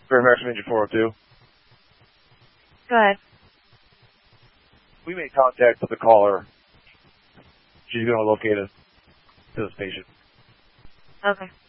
For American Ninja 402. Go ahead. We made contact with the caller. She's going to locate us to this patient. Okay.